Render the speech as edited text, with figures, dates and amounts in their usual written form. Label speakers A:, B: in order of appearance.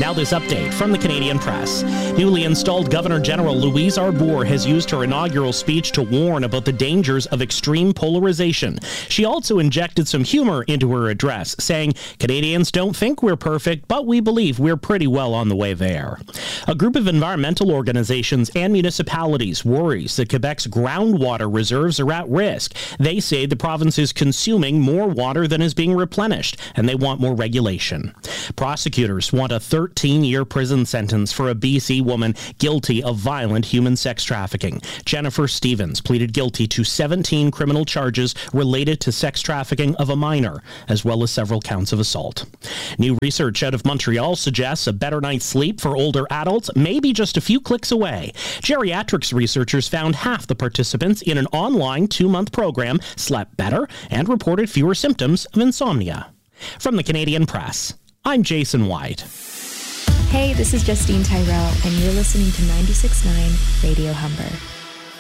A: Now this update from the Canadian Press. Newly installed Governor-General Louise Arbour has used her inaugural speech to warn about the dangers of extreme polarization. She also injected some humor into her address, saying, "Canadians don't think we're perfect, but we believe we're pretty well on the way there." A group of environmental organizations and municipalities worries that Quebec's groundwater reserves are at risk. They say the province is consuming more water than is being replenished, and they want more regulation. Prosecutors want a 13-year prison sentence for a BC woman guilty of violent human sex trafficking. Jennifer Stevens pleaded guilty to 17 criminal charges related to sex trafficking of a minor, as well as several counts of assault. New research out of Montreal suggests a better night's sleep for older adults may be just a few clicks away. Geriatrics researchers found half the participants in an online 2-month program slept better and reported fewer symptoms of insomnia. From the Canadian Press, I'm Jason White.
B: Hey, this is Justine Tyrell, and you're listening to 96.9 Radio Humber.